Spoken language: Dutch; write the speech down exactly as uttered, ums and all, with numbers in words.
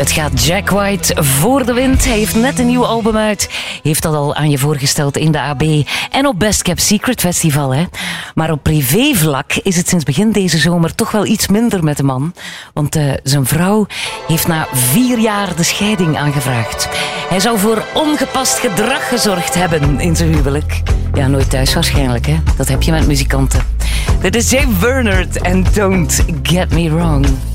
Het gaat Jack White voor de wind. Hij heeft net een nieuw album uit. Heeft dat al aan je voorgesteld in de A B en op Best Kept Secret Festival. Hè? Maar op privévlak is het sinds begin deze zomer toch wel iets minder met de man. Want uh, zijn vrouw heeft na vier jaar de scheiding aangevraagd. Hij zou voor ongepast gedrag gezorgd hebben in zijn huwelijk. Ja, nooit thuis waarschijnlijk, hè? Dat heb je met muzikanten. Dit is Jay Bernard en Don't Get Me Wrong.